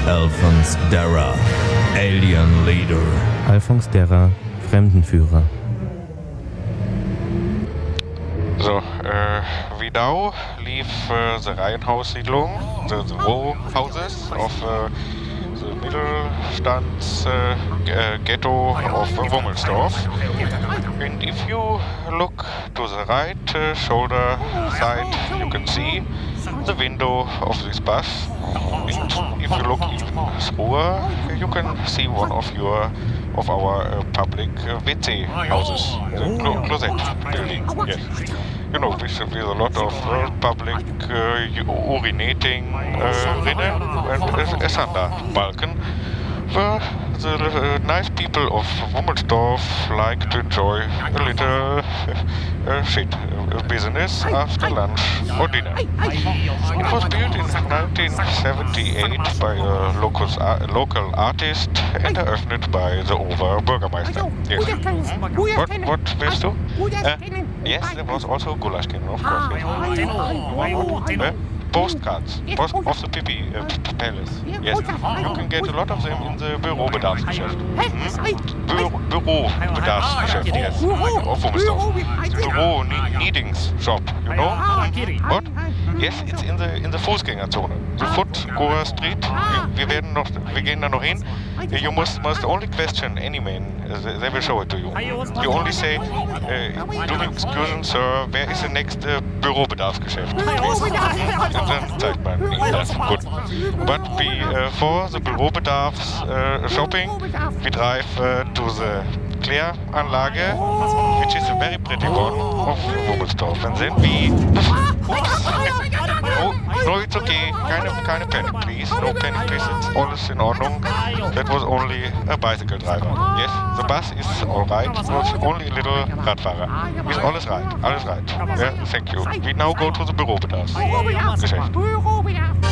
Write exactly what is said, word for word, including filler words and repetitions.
Alphonse Darra, Alien Leader. Alphonse Darra, Fremdenführer. So, uh, we now leave uh, the Reihenhaussiedlung, the, the row houses of uh, the Mittelstands uh, uh, ghetto of Wummelsdorf. And if you look to the right uh, shoulder side, you can see the window of this bus. And if you look even through, you can see one of your of our uh, public uh, W C houses, the clo closet building. Yes, you know, with, with a lot of uh, public uh, urinating uh, rinnen and a, a sander balken, where the uh, nice people of Wummelsdorf like to enjoy a little uh, uh, shit uh, business after lunch or dinner. It was built in nineteen seventy-eight by a local, uh, local artist and eröffnet by the Oberbürgermeister. Yes. Hmm? What, what willst du? Uh, yes, there was also Gulasch Cannon, of course. Yes. Uh, postcards post of the Pippi uh, Palace. Yes, you can get a lot of them in the Bürobedarfsgeschäft. Hmm? Bü Bürobedarfsgeschäft, yes. Of Wummelsdorf. Büro Needings shop, you know? Hmm? What? Yes, it's in the in the Fußgängerzone. The Footgoer Street. Wir werden noch, wir gehen da noch hin. You must must only question any man. Uh, they will show it to you. You only say, uh, do me excuse, sir, where is the next uh, Bürobedarfsgeschäft? Und dann zeigt man Ihnen das. Gut. But before the Bürobedarfs uh, shopping, we drive uh, to the Kläranlage, which is a very pretty one of Wummelsdorf. And then we... Oops. No, no, it's okay. Keine, keine panic, please. No panic, please. It's alles in Ordnung. That was only a bicycle driver. Yes, the bus is alright. It was only a little Radfahrer. Is alles right. Alles right. Yeah, thank you. We now go to the Bürobedarfs. Geschäft.